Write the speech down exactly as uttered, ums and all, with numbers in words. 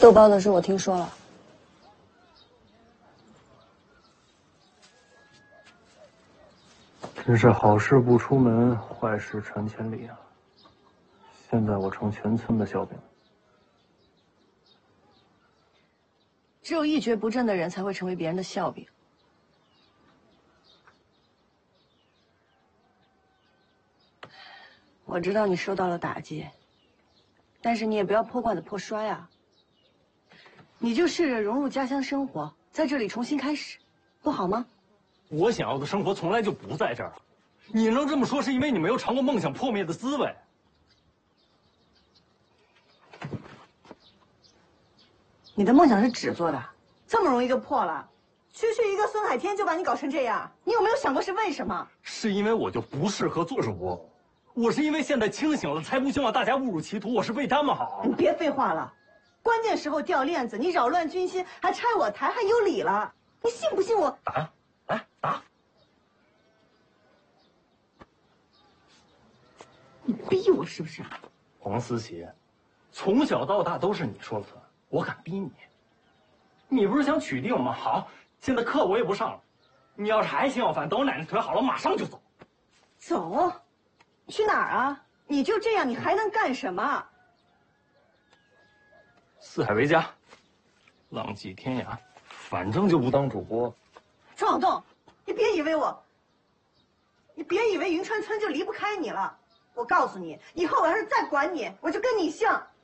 豆包的事我听说了。 真是好事不出门，坏事传千里啊！现在我成全村的笑柄。 只有一蹶不振的人才会成为别人的笑柄。我知道你受到了打击，但是你也不要破罐子破摔啊！你就试着融入家乡生活，在这里重新开始，不好吗？ 我想要的生活从来就不在这儿了。你能这么说，是因为你没有尝过梦想破灭的滋味。 你的梦想是纸做的，这么容易就破了？区区一个孙海天就把你搞成这样，你有没有想过是为什么？ 是因为我就不适合做主播，我是因为现在清醒了，才不希望大家误入歧途。我是为他们好。 你别废话了，关键时候掉链子，你扰乱军心，还拆我台，还有理了？你信不信我打呀？来打！ 你逼我是不是？ 黄思琪，从小到大都是你说了算，我敢逼你。你不是想娶定吗？好，现在课我也不上了。你要是还心要饭，等我奶奶腿好了，马上就走。 走？去哪儿啊？你就这样，你还能干什么？ 四海为家，浪迹天涯，反正就不当主播。 庄小栋，你别以为我，你别以为云川村就离不开你了。我告诉你，以后我要是再管你，我就跟你姓。